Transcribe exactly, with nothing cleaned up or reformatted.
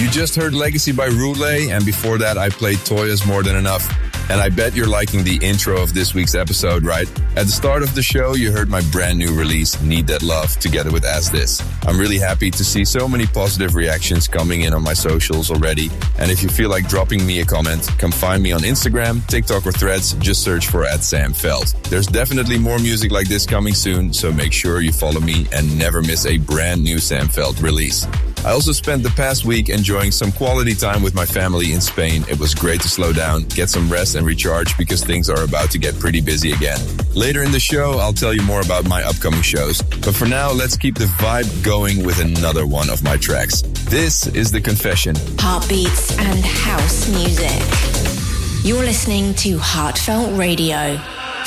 You just heard Legacy by Roulé, and before that I played Toya's More Than Enough. And I bet you're liking the intro of this week's episode, right? At the start of the show, you heard my brand new release, Need That Love, together with As This. I'm really happy to see so many positive reactions coming in on my socials already. And if you feel like dropping me a comment, come find me on Instagram, TikTok or Threads. Just search for at Sam Veld. There's definitely more music like this coming soon, so make sure you follow me and never miss a brand new Sam Veld release. I also spent the past week enjoying some quality time with my family in Spain. It was great to slow down, get some rest and recharge because things are about to get pretty busy again. Later in the show, I'll tell you more about my upcoming shows. But for now, let's keep the vibe going with another one of my tracks. This is The Confession. Heartbeats and house music. You're listening to Heartfelt Radio.